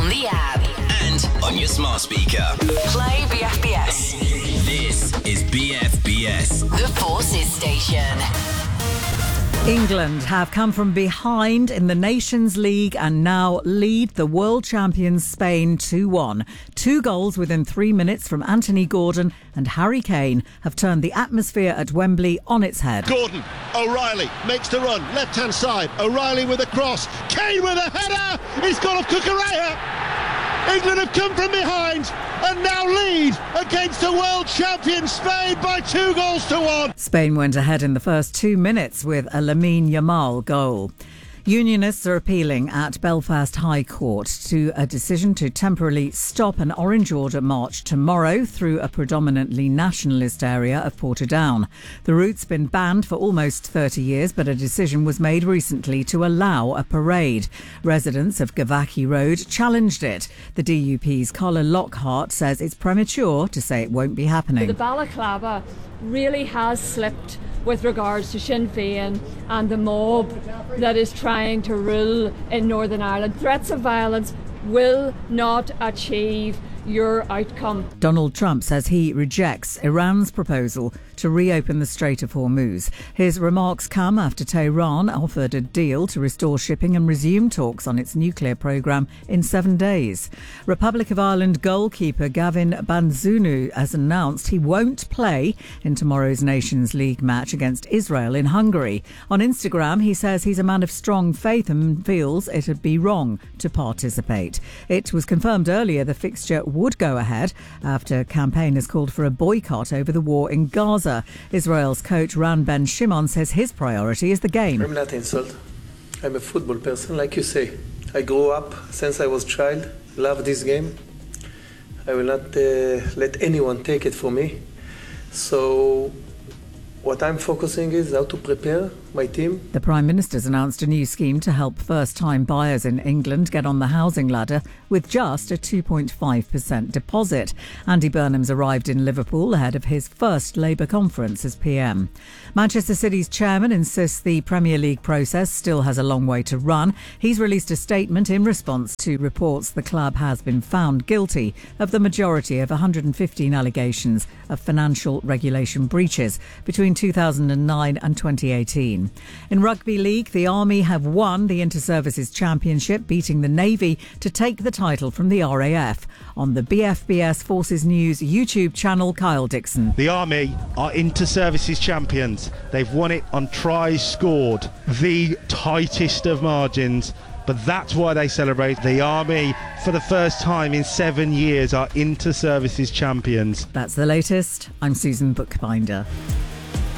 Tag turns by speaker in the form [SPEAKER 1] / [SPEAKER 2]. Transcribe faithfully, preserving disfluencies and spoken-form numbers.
[SPEAKER 1] on the app
[SPEAKER 2] and on your smart speaker.
[SPEAKER 1] Play B F B S.
[SPEAKER 2] This is B F B S,
[SPEAKER 1] The Forces Station.
[SPEAKER 3] England have come from behind in the Nations League and now lead the world champions Spain two one. Two goals within three minutes from Anthony Gordon and Harry Kane have turned the atmosphere at Wembley on its head.
[SPEAKER 4] Gordon, O'Reilly makes the run, left-hand side. O'Reilly with a cross. Kane with a header. He's got off Cucurella. England have come from behind and now lead against the world champion Spain by two goals to one.
[SPEAKER 3] Spain went ahead in the first two minutes with a Lamine Yamal goal. Unionists are appealing at Belfast High Court to a decision to temporarily stop an Orange Order march tomorrow through a predominantly nationalist area of Portadown. The route's been banned for almost thirty years, but a decision was made recently to allow a parade. Residents of Gavaki Road challenged it. The D U P's Colin Lockhart says it's premature to say it won't be happening.
[SPEAKER 5] The balaclava really has slipped with regards to Sinn Féin and the mob that is trying to rule in Northern Ireland. Threats of violence will not achieve your outcome.
[SPEAKER 3] Donald Trump says he rejects Iran's proposal to reopen the Strait of Hormuz. His remarks come after Tehran offered a deal to restore shipping and resume talks on its nuclear programme in seven days. Republic of Ireland goalkeeper Gavin Banzunu has announced he won't play in tomorrow's Nations League match against Israel in Hungary. On Instagram, he says he's a man of strong faith and feels it'd be wrong to participate. It was confirmed earlier the fixture would go ahead after campaigners called for a boycott over the war in Gaza. Israel's coach Ran Ben Shimon says his priority is the game.
[SPEAKER 6] I'm not insult. I'm a football person, like you say. I grew up since I was a child, love this game. I will not uh, let anyone take it from me. So what I'm focusing is how to prepare my team.
[SPEAKER 3] The Prime Minister's announced a new scheme to help first-time buyers in England get on the housing ladder with just a two point five percent deposit. Andy Burnham's arrived in Liverpool ahead of his first Labour conference as P M. Manchester City's chairman insists the Premier League process still has a long way to run. He's released a statement in response to reports the club has been found guilty of the majority of one hundred fifteen allegations of financial regulation breaches between two thousand nine and twenty eighteen. In Rugby League, the Army have won the Inter-Services Championship, beating the Navy to take the title from the R A F. On the B F B S Forces News YouTube channel, Kyle Dixon.
[SPEAKER 7] The Army are Inter-Services champions. They've won it on tries scored, the tightest of margins. But that's why they celebrate. The Army, for the first time in seven years, are Inter-Services champions.
[SPEAKER 3] That's the latest. I'm Susan Bookbinder.